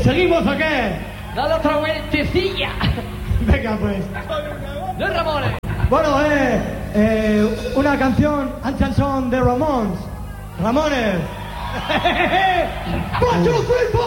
¿Seguimos o qué? Dale otra vueltecilla. Venga, pues. No es Ramones. Bueno, una canción, un chanson de Ramones. Ramones. 1, 2, 3, 4.